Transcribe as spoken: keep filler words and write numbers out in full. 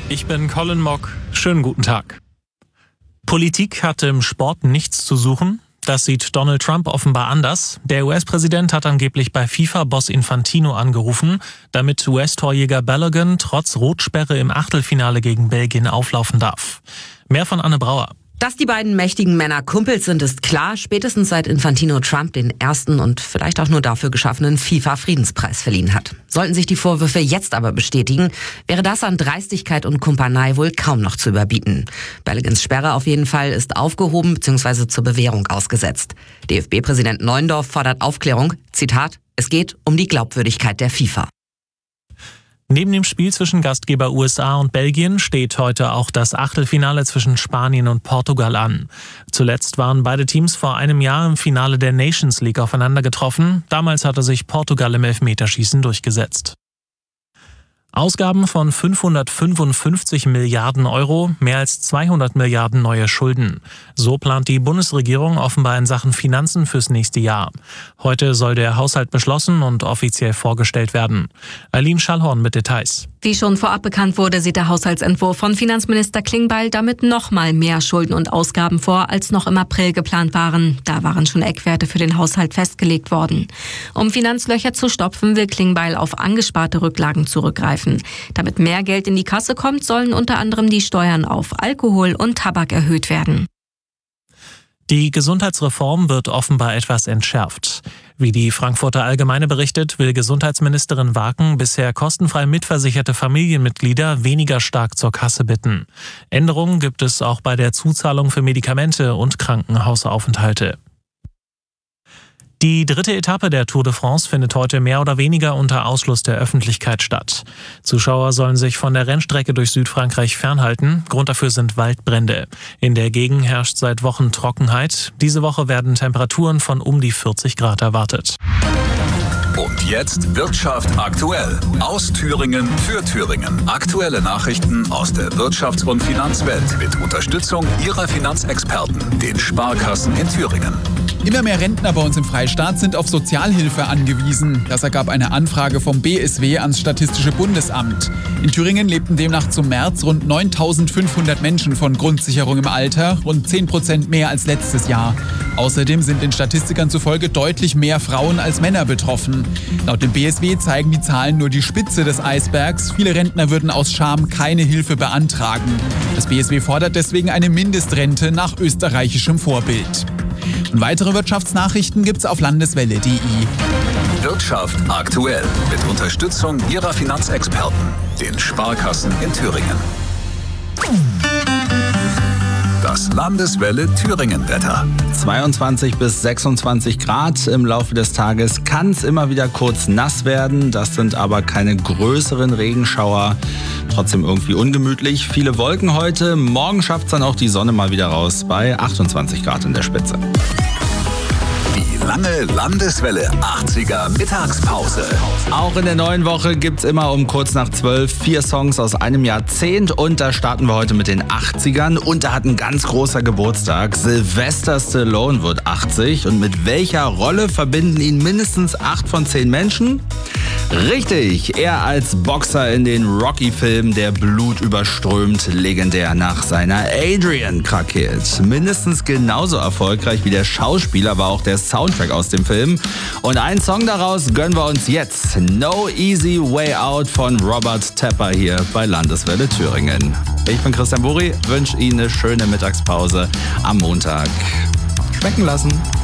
Ich bin Colin Mock. Schönen guten Tag. Politik hat im Sport nichts zu suchen. Das sieht Donald Trump offenbar anders. Der U S-Präsident hat angeblich bei FIFA-Boss Infantino angerufen, damit U S-Torjäger Balogun trotz Rotsperre im Achtelfinale gegen Belgien auflaufen darf. Mehr von Anne Brauer. Dass die beiden mächtigen Männer Kumpels sind, ist klar, spätestens seit Infantino Trump den ersten und vielleicht auch nur dafür geschaffenen FIFA-Friedenspreis verliehen hat. Sollten sich die Vorwürfe jetzt aber bestätigen, wäre das an Dreistigkeit und Kumpanei wohl kaum noch zu überbieten. Baloguns Sperre auf jeden Fall ist aufgehoben bzw. zur Bewährung ausgesetzt. D F B-Präsident Neuendorf fordert Aufklärung. Zitat: Es geht um die Glaubwürdigkeit der FIFA. Neben dem Spiel zwischen Gastgeber U S A und Belgien steht heute auch das Achtelfinale zwischen Spanien und Portugal an. Zuletzt waren beide Teams vor einem Jahr im Finale der Nations League aufeinander getroffen. Damals hatte sich Portugal im Elfmeterschießen durchgesetzt. Ausgaben von fünfhundertfünfundfünfzig Milliarden Euro, mehr als zweihundert Milliarden neue Schulden. So plant die Bundesregierung offenbar in Sachen Finanzen fürs nächste Jahr. Heute soll der Haushalt beschlossen und offiziell vorgestellt werden. Aline Schallhorn mit Details. Wie schon vorab bekannt wurde, sieht der Haushaltsentwurf von Finanzminister Klingbeil damit noch mal mehr Schulden und Ausgaben vor, als noch im April geplant waren. Da waren schon Eckwerte für den Haushalt festgelegt worden. Um Finanzlöcher zu stopfen, will Klingbeil auf angesparte Rücklagen zurückgreifen. Damit mehr Geld in die Kasse kommt, sollen unter anderem die Steuern auf Alkohol und Tabak erhöht werden. Die Gesundheitsreform wird offenbar etwas entschärft. Wie die Frankfurter Allgemeine berichtet, will Gesundheitsministerin Waken bisher kostenfrei mitversicherte Familienmitglieder weniger stark zur Kasse bitten. Änderungen gibt es auch bei der Zuzahlung für Medikamente und Krankenhausaufenthalte. Die dritte Etappe der Tour de France findet heute mehr oder weniger unter Ausschluss der Öffentlichkeit statt. Zuschauer sollen sich von der Rennstrecke durch Südfrankreich fernhalten. Grund dafür sind Waldbrände. In der Gegend herrscht seit Wochen Trockenheit. Diese Woche werden Temperaturen von um die vierzig Grad erwartet. Und jetzt Wirtschaft aktuell. Aus Thüringen für Thüringen. Aktuelle Nachrichten aus der Wirtschafts- und Finanzwelt mit Unterstützung Ihrer Finanzexperten, den Sparkassen in Thüringen. Immer mehr Rentner bei uns im Freistaat sind auf Sozialhilfe angewiesen. Das ergab eine Anfrage vom B S W ans Statistische Bundesamt. In Thüringen lebten demnach zum März rund neuntausendfünfhundert Menschen von Grundsicherung im Alter, rund zehn Prozent mehr als letztes Jahr. Außerdem sind den Statistikern zufolge deutlich mehr Frauen als Männer betroffen. Laut dem B S W zeigen die Zahlen nur die Spitze des Eisbergs. Viele Rentner würden aus Scham keine Hilfe beantragen. Das B S W fordert deswegen eine Mindestrente nach österreichischem Vorbild. Und weitere Wirtschaftsnachrichten gibt's auf landeswelle punkt de. Wirtschaft aktuell mit Unterstützung Ihrer Finanzexperten, den Sparkassen in Thüringen. Das Landeswelle Thüringen-Wetter. zweiundzwanzig bis sechsundzwanzig Grad. Im Laufe des Tages kann es immer wieder kurz nass werden. Das sind aber keine größeren Regenschauer. Trotzdem irgendwie ungemütlich. Viele Wolken heute. Morgen schafft es dann auch die Sonne mal wieder raus bei achtundzwanzig Grad in der Spitze. Die lange Landeswelle achtziger Mittagspause. Auch in der neuen Woche gibt's immer um kurz nach zwölf vier Songs aus einem Jahrzehnt und da starten wir heute mit den achtzigern und da hat ein ganz großer Geburtstag. Sylvester Stallone wird achtzig und mit welcher Rolle verbinden ihn mindestens acht von zehn Menschen? Richtig, er als Boxer in den Rocky-Filmen, der Blut überströmt, legendär nach seiner Adrian krakeelt. Mindestens genauso erfolgreich wie der Schauspieler war auch der Soundtrack aus dem Film. Und einen Song daraus gönnen wir uns jetzt. No Easy Way Out von Robert Tepper hier bei Landeswelle Thüringen. Ich bin Christian Buri, wünsche Ihnen eine schöne Mittagspause am Montag. Schmecken lassen.